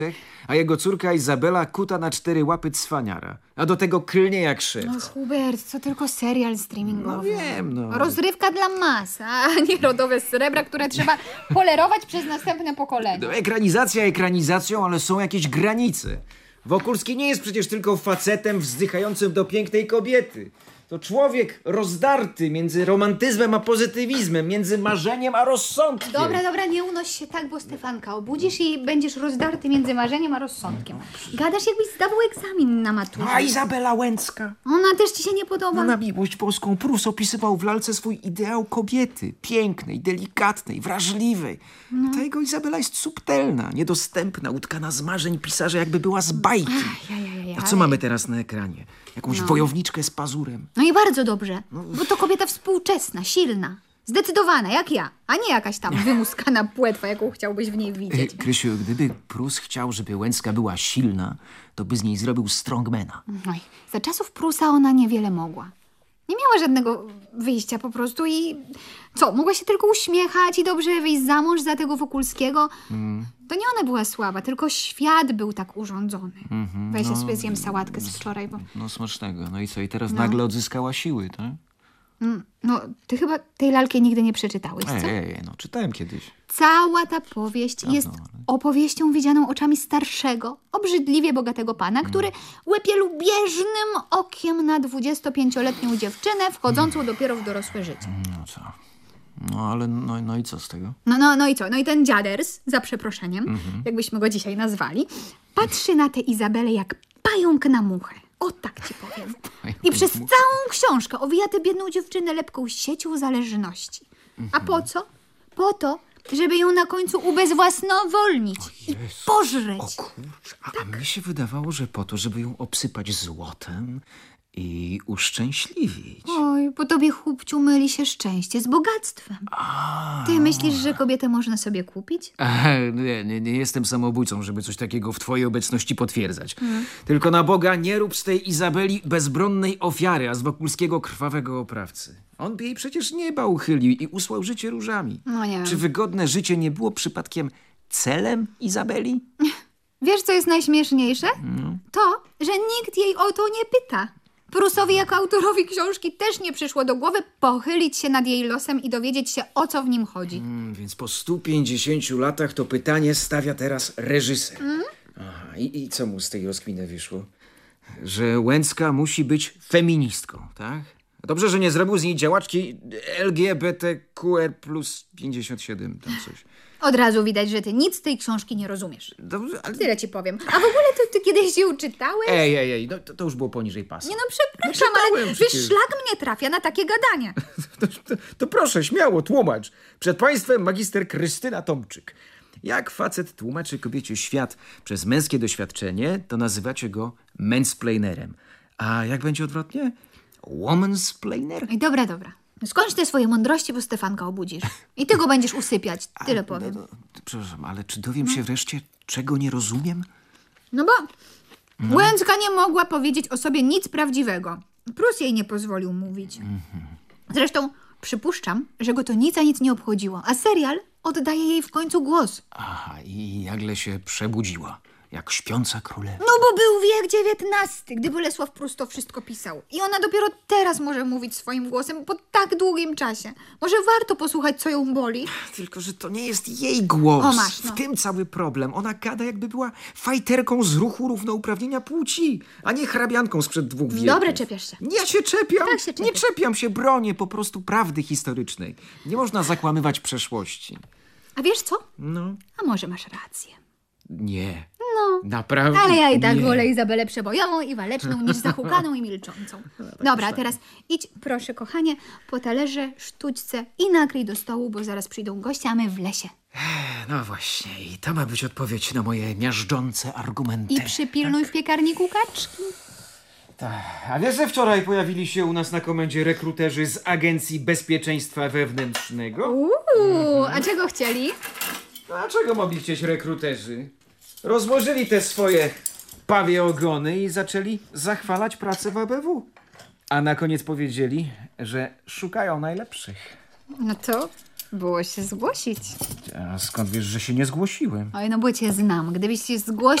a jego córka Izabela kuta na 4 łapy cwaniara. A do tego klnie jak szef. No Hubert, to tylko serial streamingowy. No wiem, no. Rozrywka dla mas, a nie rodowe srebra, które trzeba polerować przez następne pokolenia. No, ekranizacja ekranizacją, ale są jakieś granice. Wokulski nie jest przecież tylko facetem wzdychającym do pięknej kobiety. To człowiek rozdarty między romantyzmem a pozytywizmem, między marzeniem a rozsądkiem. Dobra, nie unoś się tak, bo Stefanka obudzisz i będziesz rozdarty między marzeniem a rozsądkiem. Gadasz, jakbyś zdawał egzamin na maturze. A Izabela Łęcka? Ona też ci się nie podoba? No, na miłość boską Prus opisywał w lalce swój ideał kobiety. Pięknej, delikatnej, wrażliwej. Ta jego Izabela jest subtelna, niedostępna, utkana z marzeń pisarza, jakby była z bajki. A co mamy teraz na ekranie? Jakąś wojowniczkę z pazurem. No i bardzo dobrze, bo to kobieta współczesna, silna, zdecydowana, jak ja, a nie jakaś tam wymuskana płetwa, jaką chciałbyś w niej widzieć. Krysiu, gdyby Prus chciał, żeby Łęcka była silna, to by z niej zrobił strongmana. No i za czasów Prusa ona niewiele mogła. Nie miała żadnego wyjścia po prostu i co, mogła się tylko uśmiechać i dobrze wyjść za mąż za tego Wokulskiego. To nie ona była słaba, tylko świat był tak urządzony. Weź ja sobie zjem sałatkę z wczoraj, bo... No smacznego. No i co? I teraz nagle odzyskała siły, tak? No, ty chyba tej lalki nigdy nie przeczytałeś, co? No czytałem kiedyś. Cała ta powieść jest opowieścią widzianą oczami starszego, obrzydliwie bogatego pana, który łepie lubieżnym okiem na 25-letnią dziewczynę wchodzącą dopiero w dorosłe życie. No co? No ale no i co z tego? No i co? No i ten dziaders, za przeproszeniem, jakbyśmy go dzisiaj nazwali, patrzy na tę Izabelę jak pająk na muchę. O tak ci powiem. I przez całą książkę owija tę biedną dziewczynę lepką siecią zależności. A po co? Po to, żeby ją na końcu ubezwłasnowolnić i pożreć. O kurczę, a mi się wydawało, że po to, żeby ją obsypać złotem i uszczęśliwić. Oj, po tobie, chłopciu, myli się szczęście z bogactwem. Ty myślisz, że kobietę można sobie kupić? Nie jestem samobójcą, żeby coś takiego w twojej obecności potwierdzać. Tylko na Boga nie rób z tej Izabeli bezbronnej ofiary, a z Wokulskiego krwawego oprawcy. On by jej przecież nieba uchylił i usłał życie różami. No nie wiem. Czy wygodne życie nie było przypadkiem celem Izabeli? Wiesz, co jest najśmieszniejsze? To, że nikt jej o to nie pyta. Prusowi jako autorowi książki też nie przyszło do głowy pochylić się nad jej losem i dowiedzieć się, o co w nim chodzi. Więc po 150 latach to pytanie stawia teraz reżyser. Aha, i co mu z tej rozkminy wyszło? Że Łęcka musi być feministką, tak? Dobrze, że nie zrobił z niej działaczki LGBTQR plus 57, tam coś. Od razu widać, że ty nic z tej książki nie rozumiesz. Dobrze, ale... Tyle ci powiem. A w ogóle to ty kiedyś ją czytałeś? Ej, no to już było poniżej pasa. Nie no, przepraszam, ale wiesz, szlak mnie trafia na takie gadanie. To proszę, śmiało, tłumacz. Przed państwem magister Krystyna Tomczyk. Jak facet tłumaczy kobiecie świat przez męskie doświadczenie, to nazywacie go mansplainerem. A jak będzie odwrotnie? Womansplainer? Ej, dobra. Skończ te swoje mądrości, bo Stefanka obudzisz. I ty go będziesz usypiać. Tyle powiem. Przepraszam, ale czy dowiem się wreszcie, czego nie rozumiem? No bo Łęcka nie mogła powiedzieć o sobie nic prawdziwego. Prus jej nie pozwolił mówić. Zresztą przypuszczam, że go to nic a nic nie obchodziło. A serial oddaje jej w końcu głos. Aha, i nagle się przebudziła, jak śpiąca królewa. No bo był wiek XIX, gdy Bolesław Prus to wszystko pisał. I ona dopiero teraz może mówić swoim głosem po tak długim czasie. Może warto posłuchać, co ją boli? Tylko, że to nie jest jej głos. O, masz, no. W tym cały problem. Ona gada, jakby była fajterką z ruchu równouprawnienia płci, a nie hrabianką sprzed 2 wieków. Dobra, czepiasz się. Ja się czepiam. Tak się czepiasz. Nie czepiam się, bronię po prostu prawdy historycznej. Nie można zakłamywać przeszłości. A wiesz co? No. A może masz rację. Nie. No. Naprawdę Ale ja i tak nie. wolę Izabelę przebojową i waleczną niż zahukaną i milczącą. Dobra, a teraz idź, proszę, kochanie, po talerze, sztućce i nakryj do stołu, bo zaraz przyjdą goście, a my w lesie. No właśnie, i to ma być odpowiedź na moje miażdżące argumenty. I przypilnuj w piekarniku kaczki. Tak. A wiesz, że wczoraj pojawili się u nas na komendzie rekruterzy z Agencji Bezpieczeństwa Wewnętrznego? A czego chcieli? A czego mogli chcieć rekruterzy? Rozłożyli te swoje pawie ogony i zaczęli zachwalać pracę w ABW. A na koniec powiedzieli, że szukają najlepszych. No to Było się zgłosić. A skąd wiesz, że się nie zgłosiłem? Oj, no bo cię znam. Gdybyś się zgłosił,